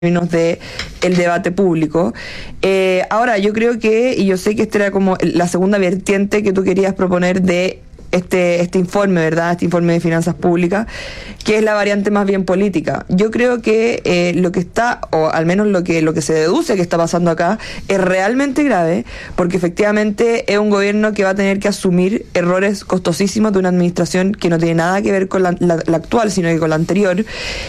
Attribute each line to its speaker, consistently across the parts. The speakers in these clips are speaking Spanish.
Speaker 1: términos de el debate público. Ahora, yo creo que, y yo sé que esta era como la segunda vertiente que tú querías proponer de este informe, ¿verdad? Este informe de finanzas públicas, que es la variante más bien política. Yo creo que lo que está, o al menos lo que se deduce que está pasando acá, es realmente grave, porque efectivamente es un gobierno que va a tener que asumir errores costosísimos de una administración que no tiene nada que ver con la actual, sino que con la anterior,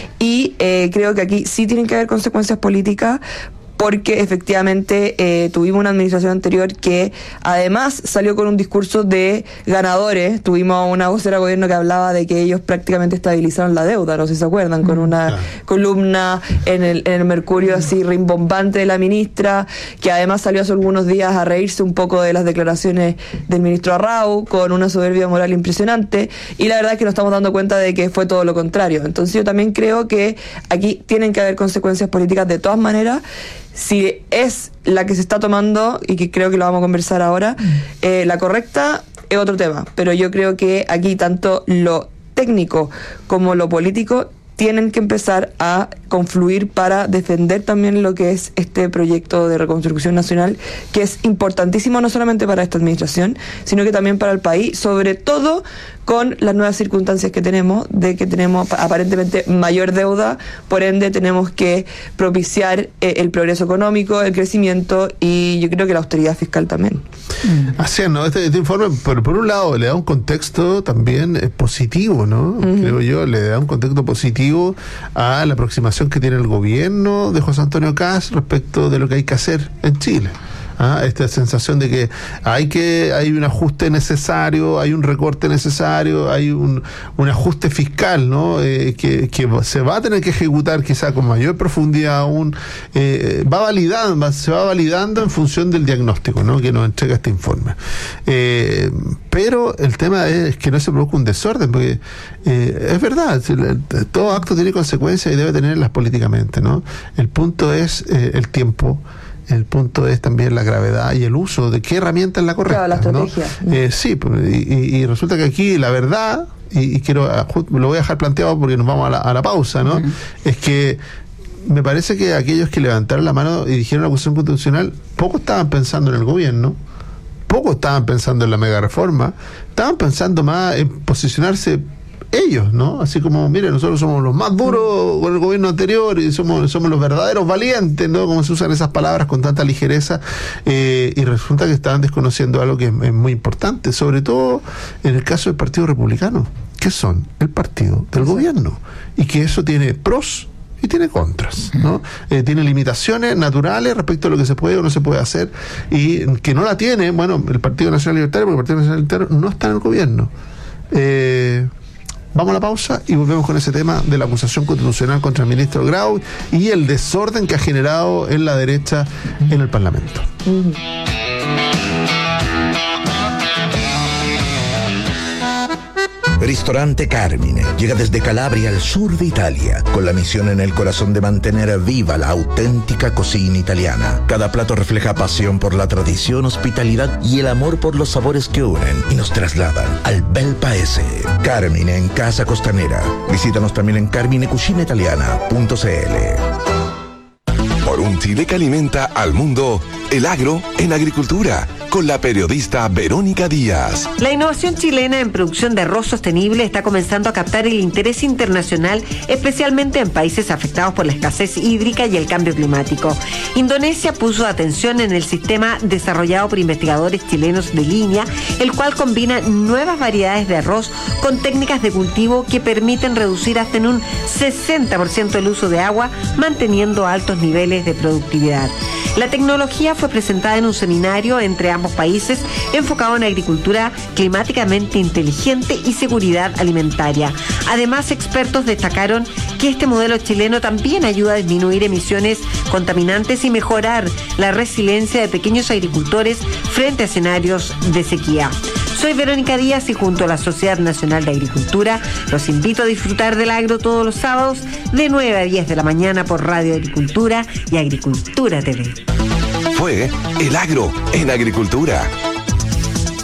Speaker 1: y creo que aquí sí tienen que haber consecuencias políticas, porque efectivamente tuvimos una administración anterior que además salió con un discurso de ganadores. Tuvimos una vocera de gobierno que hablaba de que ellos prácticamente estabilizaron la deuda, no sé si se acuerdan, con una columna en el Mercurio así rimbombante de la ministra, que además salió hace algunos días a reírse un poco de las declaraciones del ministro Arrau, con una soberbia moral impresionante, y la verdad es que nos estamos dando cuenta de que fue todo lo contrario. Entonces yo también creo que aquí tienen que haber consecuencias políticas de todas maneras. Si es la que se está tomando, y que creo que lo vamos a conversar ahora, la correcta es otro tema, pero yo creo que aquí tanto lo técnico como lo político tienen que empezar a confluir para defender también lo que es este proyecto de reconstrucción nacional, que es importantísimo no solamente para esta administración, sino que también para el país, sobre todo con las nuevas circunstancias que tenemos, de que tenemos aparentemente mayor deuda, por ende tenemos que propiciar el progreso económico, el crecimiento, y yo creo que la austeridad fiscal también.
Speaker 2: Así es, ¿no? Este informe, pero por un lado le da un contexto también positivo, ¿no? Creo yo, le da un contexto positivo a la aproximación que tiene el gobierno de José Antonio Kast respecto de lo que hay que hacer en Chile. Esta sensación de que hay un ajuste necesario, hay un recorte necesario, hay un ajuste fiscal, ¿no? Que se va a tener que ejecutar quizá con mayor profundidad aún, se va validando en función del diagnóstico, ¿no?, que nos entrega este informe. Pero el tema es que no se produzca un desorden, porque es verdad, todo acto tiene consecuencias y debe tenerlas políticamente, ¿no? El punto es el tiempo. El punto es también la gravedad y el uso de qué herramienta es la correcta.
Speaker 1: Claro, la estrategia.
Speaker 2: ¿No? Sí, y resulta que aquí la verdad, y quiero, lo voy a dejar planteado porque nos vamos a la pausa, ¿no? Es que me parece que aquellos que levantaron la mano y dijeron la acusación constitucional, poco estaban pensando en el gobierno, poco estaban pensando en la mega reforma, estaban pensando más en posicionarse ellos, ¿no? Así como, mire, nosotros somos los más duros con el gobierno anterior y somos los verdaderos valientes, ¿no? Como se usan esas palabras con tanta ligereza, y resulta que estaban desconociendo algo que es muy importante, sobre todo en el caso del Partido Republicano, que son el partido del gobierno, y que eso tiene pros y tiene contras, ¿no? Tiene limitaciones naturales respecto a lo que se puede o no se puede hacer, y que no la tiene, bueno, el Partido Nacional Libertario, porque el Partido Nacional Libertario no está en el gobierno. Vamos a la pausa y volvemos con ese tema de la acusación constitucional contra el ministro Grau y el desorden que ha generado en la derecha en el Parlamento.
Speaker 3: Ristorante Carmine llega desde Calabria al sur de Italia, con la misión en el corazón de mantener viva la auténtica cocina italiana. Cada plato refleja pasión por la tradición, hospitalidad y el amor por los sabores que unen y nos trasladan al bel paese. Carmine en Casa Costanera. Visítanos también en carminecucinaitaliana.cl.
Speaker 4: Por un Chile que alimenta al mundo, el agro en agricultura, con la periodista Verónica Díaz.
Speaker 5: La innovación chilena en producción de arroz sostenible está comenzando a captar el interés internacional, especialmente en países afectados por la escasez hídrica y el cambio climático. Indonesia puso atención en el sistema desarrollado por investigadores chilenos de línea, el cual combina nuevas variedades de arroz con técnicas de cultivo que permiten reducir hasta en un 60% el uso de agua, manteniendo altos niveles de productividad. La tecnología fue presentada en un seminario entre ambos países enfocado en agricultura climáticamente inteligente y seguridad alimentaria. Además, expertos destacaron que este modelo chileno también ayuda a disminuir emisiones contaminantes y mejorar la resiliencia de pequeños agricultores frente a escenarios de sequía. Soy Verónica Díaz y junto a la Sociedad Nacional de Agricultura los invito a disfrutar del agro todos los sábados de 9 a 10 de la mañana por Radio Agricultura y Agricultura TV.
Speaker 4: Fue El Agro en Agricultura.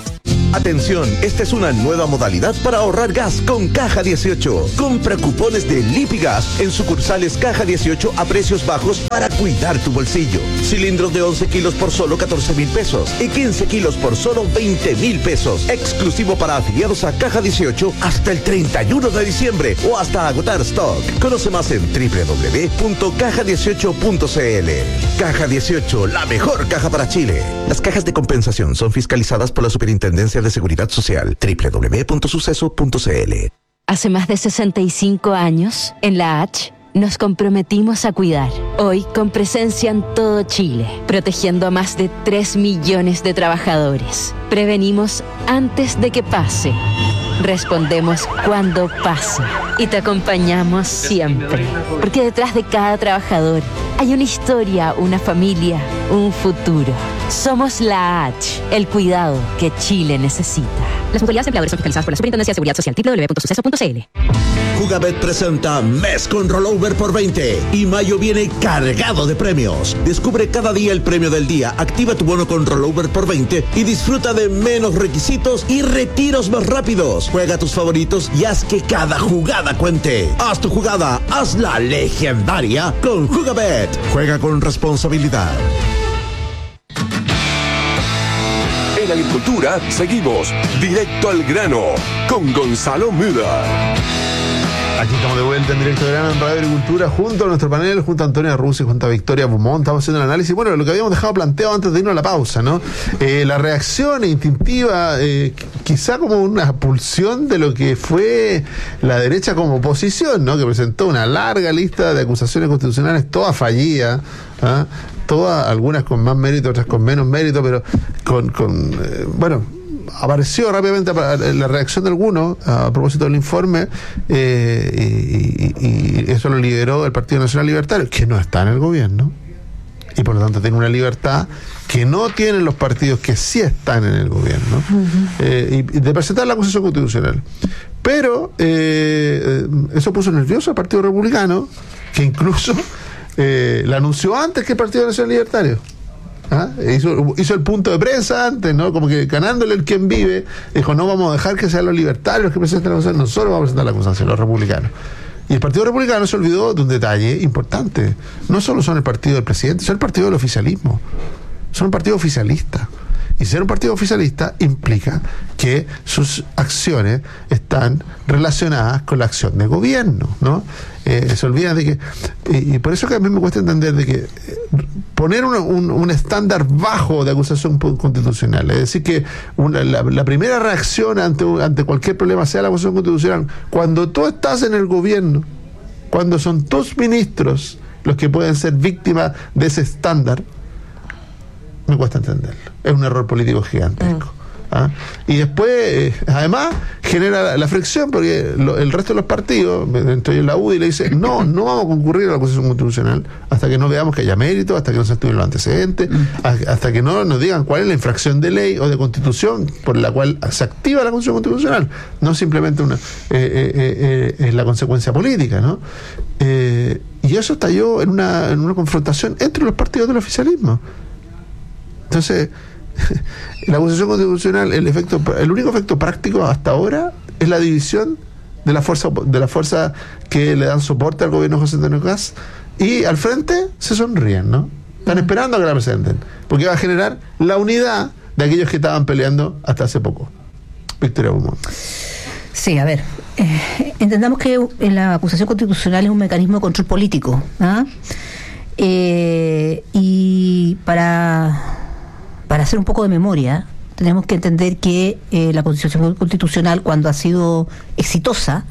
Speaker 3: Atención, esta es una nueva modalidad para ahorrar gas con Caja 18. Compra cupones de Lipigas en sucursales Caja 18 a precios bajos para cuidar tu bolsillo. Cilindros de 11 kilos por solo 14,000 pesos y 15 kilos por solo 20,000 pesos. Exclusivo para afiliados a Caja 18 hasta el 31 de diciembre o hasta agotar stock. Conoce más en www.caja18.cl. Caja 18, la mejor caja para Chile. Las cajas de compensación son fiscalizadas por la Superintendencia de Seguridad Social. www.suceso.cl.
Speaker 6: Hace más de 65 años, en la H, nos comprometimos a cuidar. Hoy, con presencia en todo Chile, protegiendo a más de 3 millones de trabajadores. Prevenimos antes de que pase. Respondemos cuando pasa. Y te acompañamos siempre. Porque detrás de cada trabajador hay una historia, una familia, un futuro. Somos la H, el cuidado que Chile necesita. Las mutualidades empleadores son fiscalizadas por la Superintendencia de Seguridad Social. www.suceso.cl.
Speaker 3: Jugabet presenta Mes con Rollover por 20 y mayo viene cargado de premios. Descubre cada día el premio del día, activa tu bono con Rollover por 20 y disfruta de menos requisitos y retiros más rápidos. Juega tus favoritos y haz que cada jugada cuente. Haz tu jugada, hazla legendaria con Jugabet. Juega con responsabilidad.
Speaker 4: En Agricultura seguimos directo al grano con Gonzalo Müller.
Speaker 2: Aquí estamos de vuelta en Directo al Grano en Radio Agricultura, junto a nuestro panel, junto a Antonia Rusi, junto a Victoria Beaumont. Estamos haciendo el análisis, bueno, lo que habíamos dejado planteado antes de irnos a la pausa, ¿no? La reacción instintiva, quizá como una pulsión de lo que fue la derecha como oposición, ¿no? Que presentó una larga lista de acusaciones constitucionales, todas fallidas, ¿ah? Todas, algunas con más mérito, otras con menos mérito, pero bueno, apareció rápidamente la reacción de algunos a propósito del informe, y eso lo lideró el Partido Nacional Libertario, que no está en el gobierno y por lo tanto tiene una libertad que no tienen los partidos que sí están en el gobierno, y de presentar la acusación constitucional. Pero eso puso nervioso al Partido Republicano, que incluso la anunció antes que el Partido Nacional Libertario. ¿Ah? Hizo el punto de prensa antes, ¿no? Como que ganándole el quien vive, dijo: no vamos a dejar que sean los libertarios los que presenten la acusación, nosotros vamos a presentar la acusación, los republicanos. Y el Partido Republicano se olvidó de un detalle importante: no solo son el partido del presidente, son el partido del oficialismo, son un partido oficialista. Y ser un partido oficialista implica que sus acciones están relacionadas con la acción de gobierno, ¿no? Se olvidan de que... Y por eso que a mí me cuesta entender de que poner un estándar bajo de acusación constitucional, es decir, que la primera reacción ante cualquier problema sea la acusación constitucional, cuando tú estás en el gobierno, cuando son tus ministros los que pueden ser víctimas de ese estándar, me cuesta entenderlo. Es un error político gigantesco. ¿Ah? Y después, además, genera la fricción, porque el resto de los partidos, entre ellos la UDI, le dice: no vamos a concurrir a la acusación constitucional hasta que no veamos que haya mérito, hasta que no se estudien los antecedentes, hasta que no nos digan cuál es la infracción de ley o de constitución por la cual se activa la acusación constitucional. No simplemente es la consecuencia política, ¿no? Y eso estalló en una confrontación entre los partidos del oficialismo. Entonces, la acusación constitucional, el único efecto práctico hasta ahora es la división de la fuerza que le dan soporte al gobierno de José Antonio Kast, y al frente se sonríen, ¿no? Están esperando a que la presenten, porque va a generar la unidad de aquellos que estaban peleando hasta hace poco. Victoria Beaumont.
Speaker 7: Sí, a ver, entendamos que la acusación constitucional es un mecanismo de control político, ¿ah? Y para hacer un poco de memoria, tenemos que entender que la Constitución Constitucional, cuando ha sido exitosa,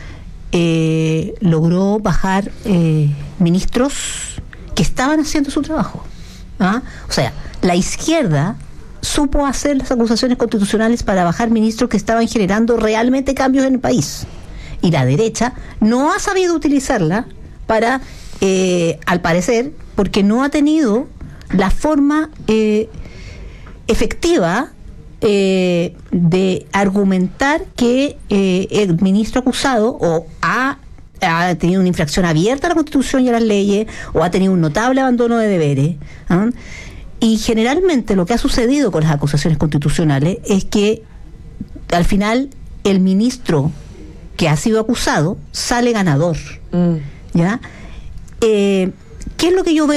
Speaker 7: logró bajar ministros que estaban haciendo su trabajo. ¿Ah? O sea, la izquierda supo hacer las acusaciones constitucionales para bajar ministros que estaban generando realmente cambios en el país. Y la derecha no ha sabido utilizarla para, al parecer, porque no ha tenido la forma efectiva de argumentar que el ministro acusado o ha tenido una infracción abierta a la Constitución y a las leyes, o ha tenido un notable abandono de deberes. Y generalmente lo que ha sucedido con las acusaciones constitucionales es que al final el ministro que ha sido acusado sale ganador. ¿Ya? ¿Qué es lo que yo veo?